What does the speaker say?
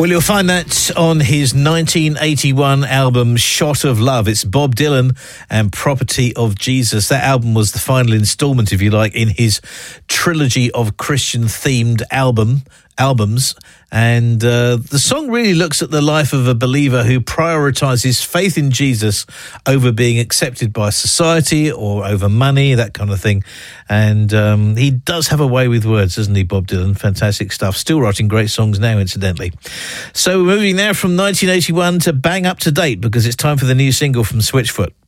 Well, you'll find that on his 1981 album, Shot of Love. It's Bob Dylan and Property of Jesus. That album was the final instalment, if you like, in his trilogy of Christian-themed albums. And the song really looks at the life of a believer who prioritises faith in Jesus over being accepted by society or over money, that kind of thing. And he does have a way with words, doesn't he, Bob Dylan? Fantastic stuff. Still writing great songs now, incidentally. So we're moving now from 1981 to bang up to date, because it's time for the new single from Switchfoot.